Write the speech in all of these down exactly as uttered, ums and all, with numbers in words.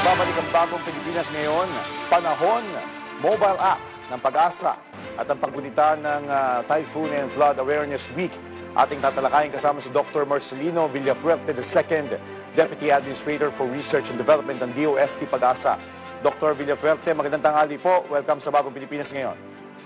Nagbabalik ang bagong Pilipinas ngayon, panahon, mobile app ng Pag-asa at ang paggunita ng uh, Typhoon and Flood Awareness Week. Ating tatalakayin kasama si Doctor Marcelino Villafuerte the second, Deputy Administrator for Research and Development ng D O S T Pag-asa. Doctor Villafuerte, magandang tanghali po. Welcome sa bagong Pilipinas ngayon.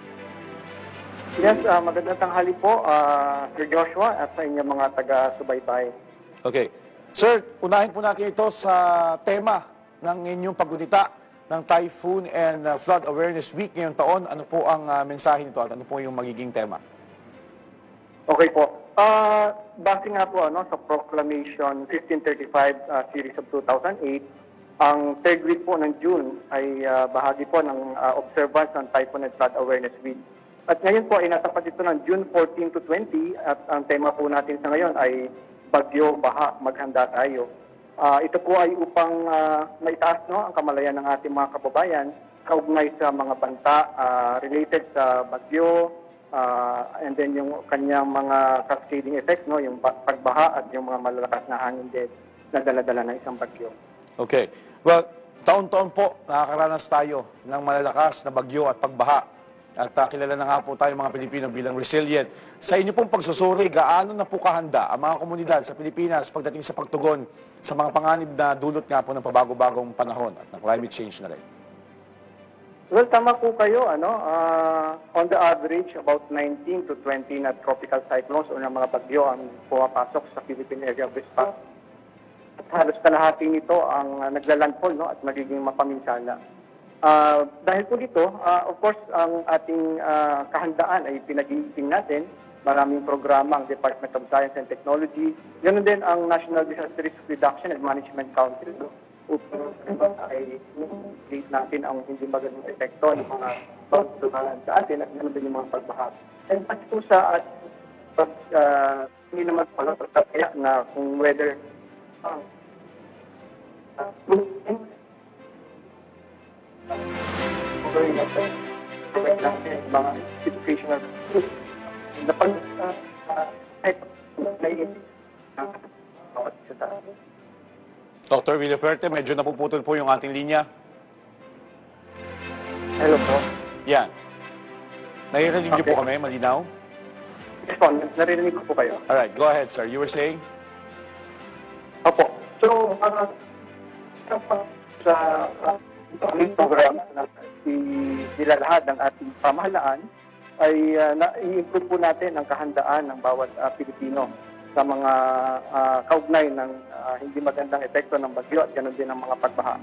Yes, uh, magandang tanghali po, uh, Sir Joshua at sa inyong mga taga-subaybay. Okay. Sir, unahin po natin ito sa tema ng inyong paggunita ng Typhoon and uh, Flood Awareness Week ngayong taon. Ano po ang uh, mensahe nito at ano po yung magiging tema? Okay po. Uh, base nga po ano, sa Proclamation fifteen thirty-five uh, Series of two thousand eight, ang third week po ng June ay uh, bahagi po ng uh, observance ng Typhoon and Flood Awareness Week. At ngayon po ay natapat ito ng June fourteen to twenty at ang tema po natin sa ngayon ay Bagyo, Baha, Maghanda Tayo. Uh, ito po ay upang uh, maitaas no, ang kamalayan ng ating mga kababayan kaugnay sa mga banta uh, related sa bagyo uh, and then yung kanyang mga cascading effects, no, yung pagbaha at yung mga malalakas na hangin din na dala-dala ng isang bagyo. Okay. Well, taon-taon po nakakaranas tayo ng malalakas na bagyo at pagbaha. At uh, kilala na nga po tayo mga Pilipino bilang resilient. Sa inyo pong pagsusuri, gaano na po kahanda ang mga komunidad sa Pilipinas pagdating sa pagtugon sa mga panganib na dulot nga po ng pabago-bagong panahon at ng climate change na rin? Well, tama po kayo. Ano, uh, on the average, about nineteen to twenty na tropical cyclones o na mga bagyo ang pumapasok sa Philippine Area of Response. At halos kalahati nito ang uh, naglalandfall, no, at magiging mapaminsala. Uh, dahil po dito, uh, of course, ang ating uh, kahandaan ay pinag-iipin natin. Maraming programa ang Department of Science and Technology. Ganun din ang National Disaster Risk Reduction and Management Council. No? Upang ay i-treat natin ang hindi magandang epekto ng mga pagdumalan sa atin at ganun din yung mga pagbaha. And pati po sa at pag, uh, hindi naman pala pagkakaya na kung whether uh, uh, mga educational na pag Doctor Villafuerte, medyo napuputol po yung ating linya. Hello po. Yan. Naririnig niyo Okay. po kami, malinaw? Yes po, naririnig ko po kayo. Alright, go ahead, sir. You were saying? Opo. So, uh, sa uh, aming program na nilalahad ng ating pamahalaan ay uh, na-i-improve po natin ang kahandaan ng bawat uh, Pilipino sa mga uh, kaugnay ng uh, hindi magandang epekto ng bagyo at ganoon din ang mga pagbaha.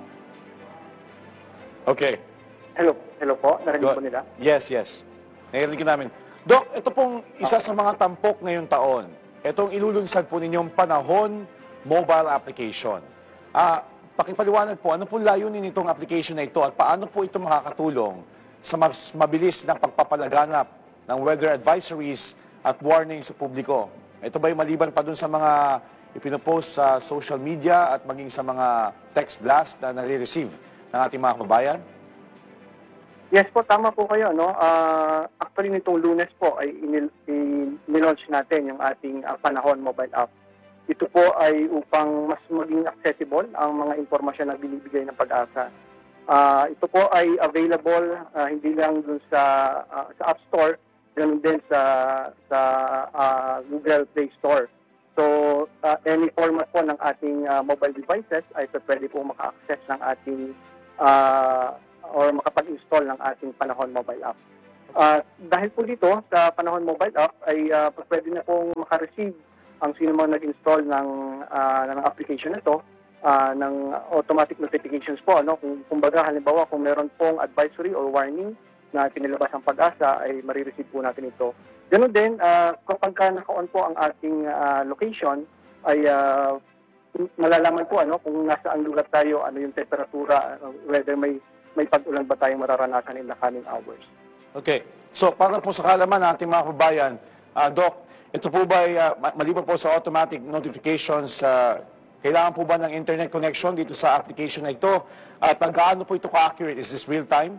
Okay. Hello, hello po. Narinig Go- po nila? Yes, yes. Narinig namin. Doc, ito pong isa sa mga tampok ngayong taon. Itong ilulunsad po ninyong Panahon mobile application. Ah, pakipaliwanag po, ano pong layunin nitong application na ito at paano po ito makakatulong sa mas mabilis na pagpapalaganap ng weather advisories at warning sa publiko? Ito ba yung maliban pa dun sa mga ipinopost sa social media at maging sa mga text blast na nare-receive ng ating mga kababayan? Yes po, tama po kayo. No? Uh, actually, nitong Lunes po ay in-launch natin yung ating uh, Panahon mobile app. Ito po ay upang mas maging accessible ang mga impormasyon na binibigay ng Pag-asa. Uh, ito po ay available uh, hindi lang dun sa, uh, sa App Store, ganun din sa, sa uh, Google Play Store. So, uh, any format po ng ating uh, mobile devices ay pwede po maka-access ng ating uh, or makapag-install ng ating Panahon mobile app. Uh, dahil po dito, sa Panahon mobile app ay uh, pwede na pong maka-receive ang sino mang nag-install ng, uh, ng application na ito, uh, ng automatic notifications po. Ano? Kung, kumbaga, halimbawa, kung meron pong advisory or warning na pinilabas ang Pag-asa, ay marireceive po natin ito. Ganun din, uh, kapag ka naka-on po ang ating uh, location, ay uh, malalaman po ano, kung nasaan lugar tayo, ano yung temperatura, uh, whether may, may pag-ulan ba tayong mararanasan in the coming hours. Okay. So, para po sa kaalaman ng ating mga kababayan, uh, Doc, ito po ba, uh, maliban po sa automatic notifications, uh, kailangan po ba ng internet connection dito sa application na ito? At uh, gaano po ito ka-accurate? Is this real time?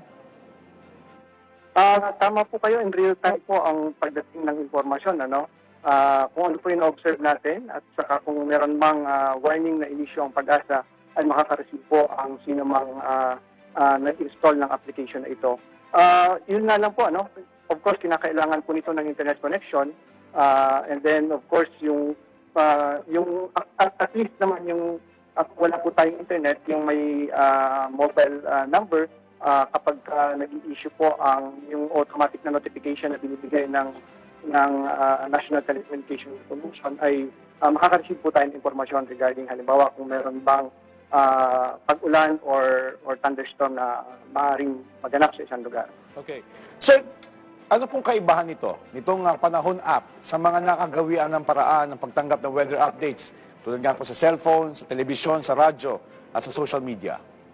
Uh, tama po kayo, in real time po ang pagdating ng impormasyon. Ano? Uh, kung ano po yung observe natin at saka kung meron mang uh, warning na inisyo ang Pag-asa, ay makaka-receive po ang sinumang uh, uh, nag-install ng application na ito. Uh, yun nga lang po, ano? Of course, kinakailangan po nito ng internet connection. Uh, and then, of course, yung, uh, yung at, at least naman yung uh, wala po tayong internet, yung may uh, mobile uh, number, uh, kapag uh, nag-i-issue po ang yung automatic na notification na binibigay ng ng uh, National Telecommunications Commission ay uh, makaka-receive po tayo ng informasyon regarding halimbawa kung meron bang uh, pag-ulan or or thunderstorm na maaaring maganap sa isang lugar. Okay. Sir, ano pong kaibahan nito, nitong uh, Panahon app sa mga nakagawian ng paraan ng pagtanggap ng weather updates tulad nga po sa cellphone, sa telebisyon, sa radyo at sa social media?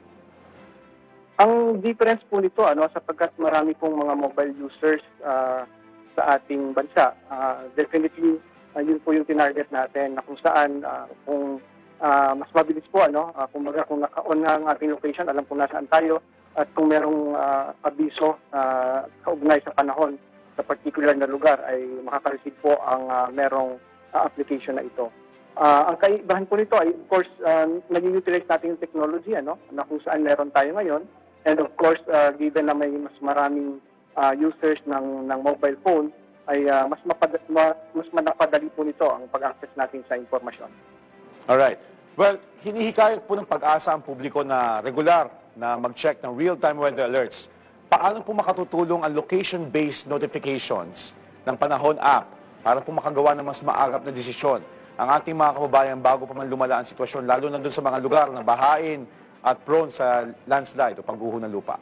Ang difference po nito, ano, sapagkat marami pong mga mobile users uh, sa ating bansa. Uh, definitely, uh, yun po yung tinarget natin na kung saan, uh, kung uh, mas mabilis po, ano, uh, kung, maga, kung naka-on na ang ating location, alam kung nasaan tayo, at kung merong uh, abiso uh, kaugnay sa panahon sa particular na lugar, ay makaka-receive po ang uh, merong uh, application na ito. Uh, ang kaibahan po nito ay, of course, uh, nag-utilize natin yung technology, ano, na kung saan meron tayo ngayon. And of course, uh, given na may mas maraming uh, users ng ng mobile phone, ay uh, mas mapad ma, mas manapadali po nito ang pag-access natin sa impormasyon. Alright. Well, hinihikayat po ng pag-asa ang publiko na regular na mag-check ng real-time weather alerts. Paano po makatutulong ang location-based notifications ng Panahon app para po makagawa ng mas maagap na desisyon ang ating mga kababayan bago pa man lumala ang sitwasyon, lalo na doon sa mga lugar na bahain at prone sa landslide o pagguho ng lupa?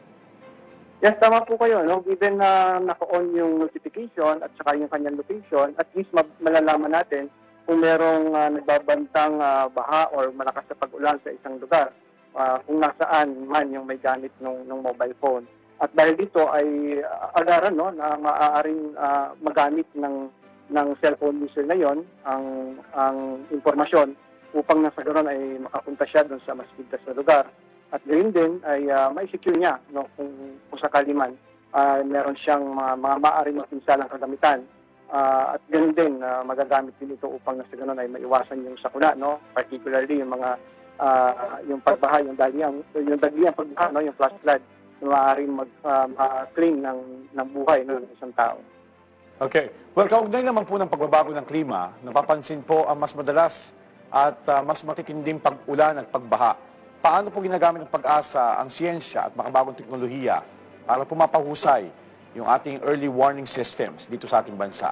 Yes, tama po kayo. No? Given na naka-on yung notification at saka yung kanyang location, at least malalaman natin kung merong uh, nagbabantang uh, baha or malakas na pag-ulan sa isang lugar, uh, kung nasaan man yung may gamit ng, ng mobile phone. At dahil dito ay uh, agaran, no, na maaaring uh, magamit ng, ng cellphone user na yon ang, ang informasyon upang nasa ganoon ay makapunta siya doon sa mas ligtas na lugar. At gayon din ay uh, ma-secure niya, no, kung, kung sakali man uh, meron siyang mga, mga maaaring mapinsalang kagamitan. Uh, at ganoon din, uh, magagamit din ito upang nasa ganoon ay maiwasan yung sakuna, no? Particularly yung mga uh, yung pagbaha, yung dagliang, yung dagliang pagbaha, no? Yung flash flood na maaaring mag-claim uh, ng, ng buhay, no, ng isang tao. Okay. Well, kaugnay naman po ng pagbabago ng klima, napapansin po ang mas madalas at uh, mas matitinding pag-ulan at pagbaha. Paano po ginagamit ng pag-asa ang siyensya at makabagong teknolohiya para po mapahusay yung ating early warning systems dito sa ating bansa?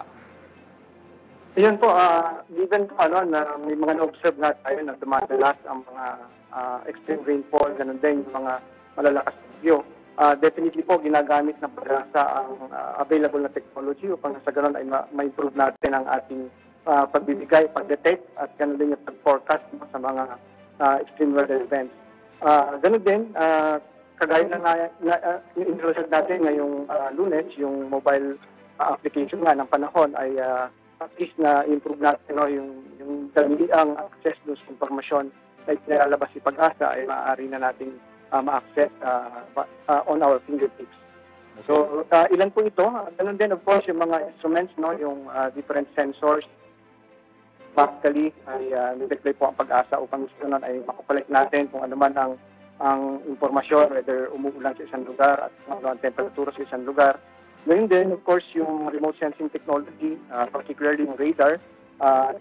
Ayun po, uh, given po ano, na may mga na-observe na tayo na dumadalas ang mga uh, extreme rainfall, ganun din yung mga malalakas na bagyo. Uh, definitely po, ginagamit ng pag-asa ang uh, available na technology upang sa ganun ay ma- ma-improve natin ang ating uh, pagbibigay, pag-detect at ganun din yung pag-forecast, no, sa mga uh, extreme weather events. Uh, ganun din, uh, kagaya na, na, na uh, introduce natin ngayong uh, Lunes, yung mobile uh, application nga ng Panahon ay uh, at least na improve natin, no, yung, yung daliang access doon sa informasyon na ilalabas si Pag-asa ay maaari na nating uh, ma-access uh, uh, on our fingertips. So, uh, ilan po ito? Ganun din, of course, yung mga instruments, no, yung uh, different sensors. Basically, ay uh, nag-deploy po ang Pag-asa upang gusto nun ay makukolect natin kung ano man ang ang informasyon, whether umuulan sa isang lugar at kung ano ang temperatura sa isang lugar. Ngayon din, of course, yung remote sensing technology, uh, particularly yung radar, uh,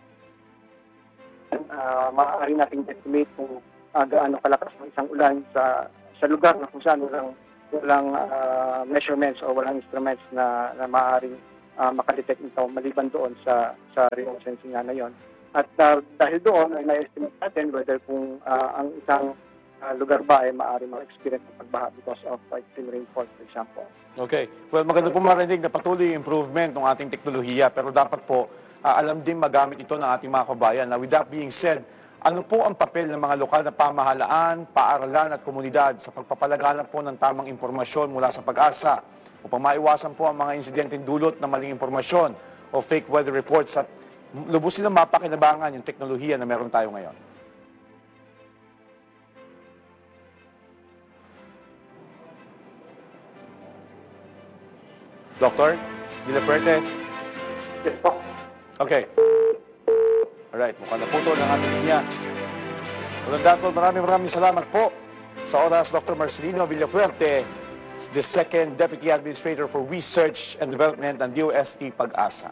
uh, maaari nating estimate kung uh, gaano kalakas ng isang ulan sa sa lugar na kung saan walang, walang uh, measurements o walang instruments na, na maaaring uh, makadetect ito maliban doon sa sa remote sensing nga na yon. At uh, dahil doon ay na-estimate natin whether kung uh, ang isang uh, lugar ba ay maaari ma-experience ng pagbaha because of uh, extreme rainfall, for example. Okay. Well, maganda po marinig na patuloy yung improvement ng ating teknolohiya, pero dapat po uh, alam din magamit ito ng ating mga kabayan. Now, with that being said, ano po ang papel ng mga lokal na pamahalaan, paaralan at komunidad sa pagpapalaganap po ng tamang impormasyon mula sa Pag-asa upang maiwasan po ang mga insidenteng dulot ng maling impormasyon o fake weather reports at lubos silang mapakinabangan yung teknolohiya na meron tayo ngayon? Doctor Villafuerte? Yes po. Okay. Alright, mukhang naputo ng ating linya. Well, on that note, maraming maraming salamat po sa oras, Doctor Marcelino Villafuerte, the second Deputy Administrator for Research and Development ng D O S T Pag-asa.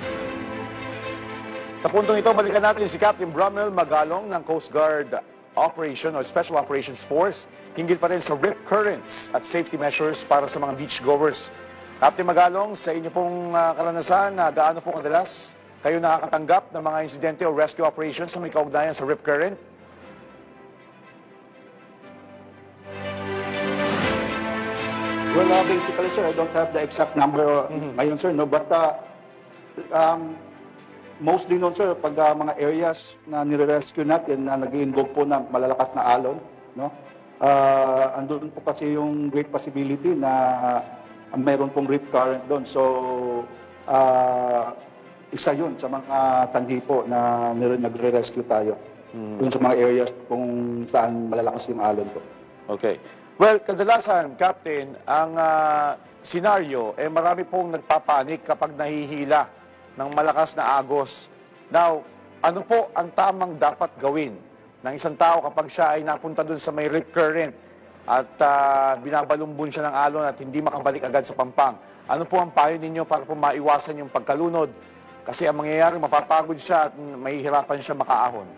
Sa puntong ito, balikan natin si Captain Bromel Magalong ng Coast Guard Operation or Special Operations Force, hinggil pa rin sa rip currents at safety measures para sa mga beachgoers. Captain Magalong, sa inyo pong uh, karanasan, uh, gaano po kadalas kayo nakakatanggap ng mga insidente o rescue operations na may kaugnayan sa rip current? Well, uh, basically, sir, I don't have the exact number Mhm. ngayon, sir, no? But uh, um, mostly noon, sir, pag uh, mga areas na nire-rescue natin na nag-involve po ng malalakas na alon, no? Uh, andun po kasi yung great possibility na uh, mayroon pong rip current doon. So, uh, isa yun sa mga sanhi po na nire- nagre-rescue tayo. Mhm. Doon sa mga areas kung saan malalakas yung alon po. Okay. Well, kadalasan, Captain, ang ah, senaryo, eh marami pong nagpapanik kapag nahihila ng malakas na agos. Now, ano po ang tamang dapat gawin ng isang tao kapag siya ay napunta dun sa may rip current at ah, binabalumbon siya ng alon at hindi makabalik agad sa pampang? Ano po ang payo ninyo para po maiwasan yung pagkalunod? Kasi ang mangyayari, mapapagod siya at mahihirapan siya makaahon.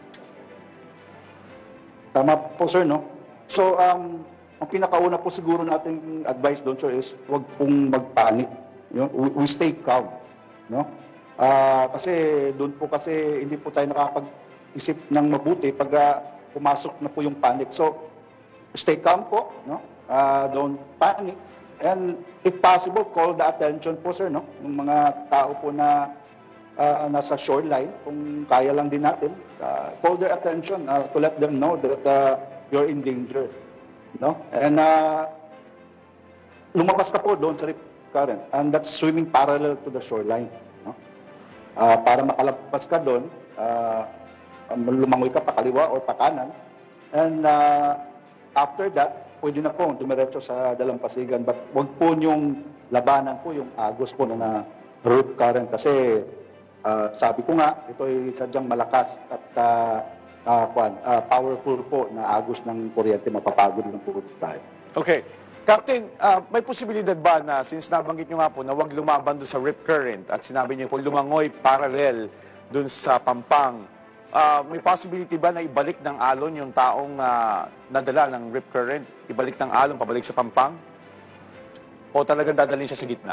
Tama po, sir, no? So, um, ang pinakauna po siguro nating advice doon, sir, is huwag pong magpanik. You know? we, we stay calm, no? Ah, kasi doon po kasi hindi po tayo nakapag-isip ng mabuti pag ah, pumasok na po yung panic. So, stay calm po, no? Ah, don't panic. And if possible, call the attention po, sir, no? Ng mga tao po na ah, nasa shoreline, kung kaya lang din natin, ah, call their attention ah, to let them know that ah, you're in danger. No? And uh, lumabas ka po doon sa rip current, and that's swimming parallel to the shoreline. No? Uh, para makalabas ka doon, uh, lumangoy ka pa kaliwa or pa kanan, and uh, after that, pwede na po dumiretso sa dalampasigan, but wag po yung labanan po yung agos po na rip current kasi uh, sabi ko nga, ito ay sadyang malakas at uh, Uh, kwan, uh, powerful po na agos ng kuryente, mapapagod ng po tayo. Okay. Captain, ah, may posibilidad ba na, since nabanggit nyo nga po na huwag lumaban doon sa rip current at sinabi nyo po lumangoy parallel doon sa pampang, ah, may possibility ba na ibalik ng alon yung taong ah, nadala ng rip current? Ibalik ng alon, pabalik sa pampang? O talagang dadalhin siya sa gitna?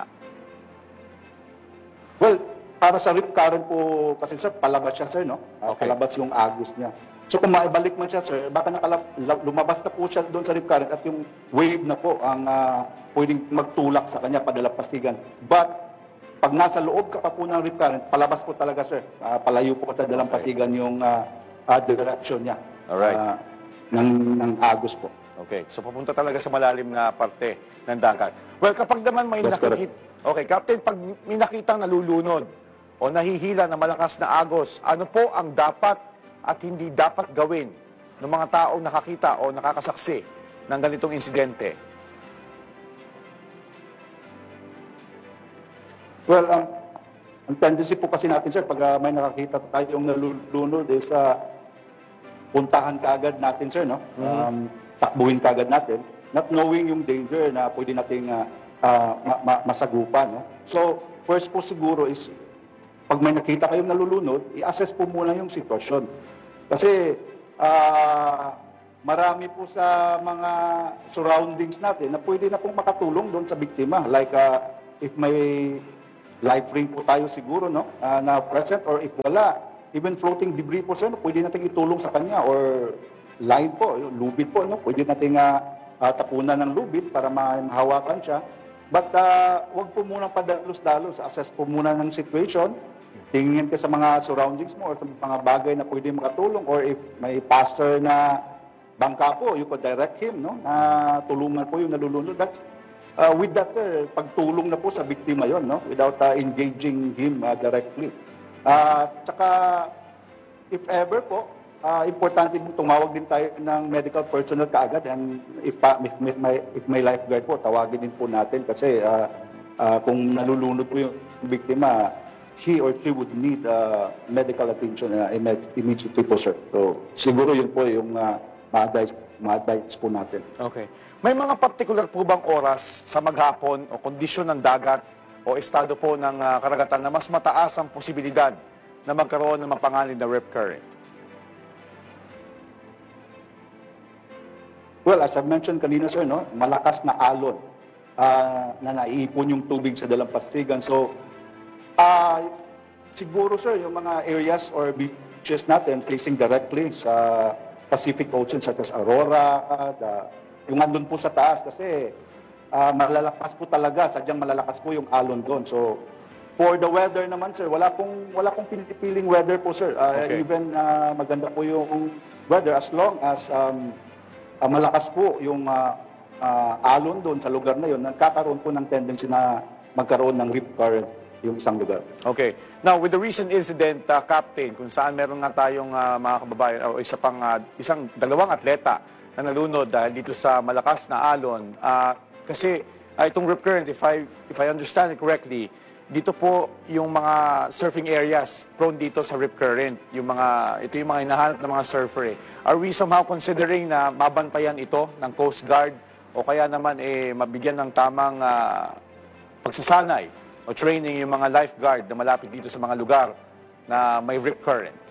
Well, para sa rip current po kasi, sir, palabas siya, sir, no? Uh, Okay. Palabas yung agos niya. So kung maibalik man siya, sir, baka nakalab, la- lumabas na po siya doon sa rip current at yung wave na po ang uh, pwedeng magtulak sa kanya padalampasigan. But pag nasa loob ka pa po ng rip current, palabas po talaga, sir. Uh, palayo po sa dalampasigan yung uh, uh, direction niya. Alright. Uh, ng, ng agos po. Okay. So papunta talaga sa malalim na parte ng dagat. Well, kapag naman may That's correct. nakikita... Okay, Captain, pag may nakitang nalulunod o nahihila na malakas na agos, ano po ang dapat at hindi dapat gawin ng mga taong nakakita o nakakasaksi ng ganitong insidente? Well, um, ang tendency po kasi natin, sir, pag uh, may nakakita tayong nalulunod, is uh, puntahan kaagad natin, sir, no? Um, takbuhin kaagad natin, not knowing yung danger na pwede nating uh, uh, ma- ma- masagupan, no? So, first po siguro is, pag may nakita kayong nalulunod, i-assess po muna yung sitwasyon. Kasi, ah, marami po sa mga surroundings natin na pwede na pong makatulong doon sa biktima. Like, uh, if may life ring po tayo siguro, no, uh, na present, or if wala, even floating debris po, sir, no, pwede natin itulong sa kanya, or line po, yung lubid po, no, pwede natin uh, uh, tapunan ng lubid para ma- mahawakan siya. But uh, wag po muna padalos-dalos, assess po muna ng situation, tingin ka sa mga surroundings mo or sa mga bagay na pwede makatulong, or if may pastor na bangka po, you could direct him, no, na tulungan po yung nalulunod. That's, uh, with that, uh, pagtulong na po sa biktima yon, no, without uh, engaging him uh, directly. Uh, tsaka, if ever po, uh, importante po tumawag din tayo ng medical personnel kaagad, and if, uh, if, if, may, if may lifeguard po, tawagin din po natin kasi uh, uh, kung nalulunod po yung biktima, he or she would need uh, medical attention uh, imme- immediately po, sir. So, siguro yun po yung uh, ma-advise, ma-advise po natin. Okay. May mga particular po bang oras sa maghapon o kondisyon ng dagat o estado po ng ah, karagatan na mas mataas ang posibilidad na magkaroon ng mapanganib na rip current? Well, as I mentioned kanina, sir, no, malakas na alon ah, na naiipon yung tubig sa dalampasigan. So, ah, siguro, sir, yung mga areas or beaches natin facing directly sa Pacific Ocean such as Aurora, ah, the, yung andun po sa taas kasi ah, malalakas po talaga, sadyang malalakas po yung alon doon. So, for the weather naman, sir, wala pong wala pong pinipiling weather po, sir. Ah, Okay. Even ah, maganda po yung weather as long as um, ah, malakas po yung ah, ah, alon doon sa lugar na yun, nagkakaroon po ng tendency na magkaroon ng rip current yung isang lugar. Okay. Now, with the recent incident, uh, Captain, kung saan meron nga tayong uh, mga kababayan, o isa pang, uh, isang, dalawang atleta na nalunod dahil dito sa malakas na alon, uh, kasi uh, itong rip current, if I, if I understand it correctly, dito po yung mga surfing areas prone dito sa rip current. Yung mga, ito yung mga hinahanap ng mga surfer eh. Are we somehow considering na mabantayan ito ng Coast Guard o kaya naman eh, mabigyan ng tamang uh, pagsasanay o training yung mga lifeguard na malapit dito sa mga lugar na may rip current?